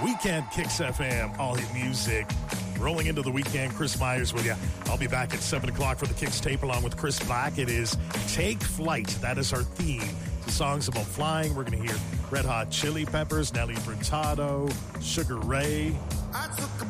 Weekend Kicks FM, all hit music. Rolling into the weekend, Chris Myers with you. I'll be back at 7 o'clock for the Kicks tape along with Chris Black. It is Take Flight. That is our theme. The song's about flying. We're going to hear Red Hot Chili Peppers, Nelly Furtado, Sugar Ray. I took a